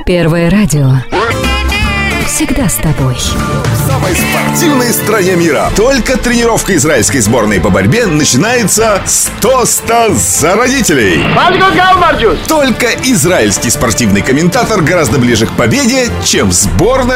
Первое радио. Всегда с тобой. В самой спортивной стране мира. Только тренировка израильской сборной по борьбе начинается с тоста за родителей. Только израильский спортивный комментатор гораздо ближе к победе, чем сборная